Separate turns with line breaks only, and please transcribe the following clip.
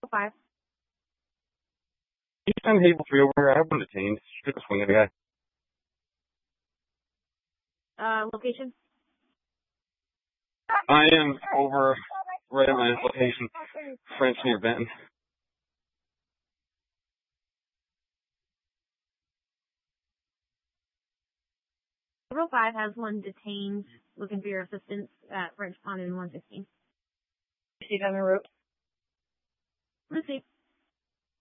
5.
Can you send Hazel 3 over here? I have one detained. She took a swing at a guy.
Location?
I am over right at my location, French near Benton.
Row 5 has one detained, looking for your assistance at French Pond in 116.
She's on the route.
Receive.